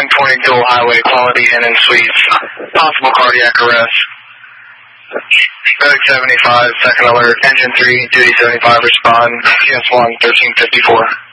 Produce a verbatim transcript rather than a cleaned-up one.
one twenty dual highway, quality Inn and Suites. Possible cardiac arrest. Code seventy-five, second alert, engine three, duty seventy-five, respond, P S one, thirteen fifty-four.